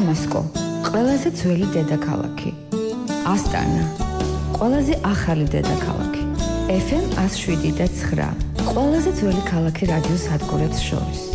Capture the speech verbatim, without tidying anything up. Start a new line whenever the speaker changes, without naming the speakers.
დამასკო, ყველაზე ძველი დედაქალაქი. ასტანა, ყველაზე ახალი დედაქალაქი. ეფ ემ one oh seven და nine, ყველაზე ძველი ქალაქი რადიო სადგურებს შორის.